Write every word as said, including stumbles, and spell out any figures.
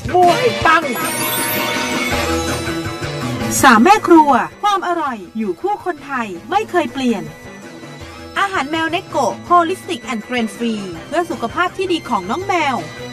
มวยปังสามแม่ครัวความอร่อยอยู่คู่คนไทยไม่เคยเปลี่ยนอาหารแมวเนโกะ Holistic and Grain Free เพื่อสุขภาพที่ดีของน้องแมว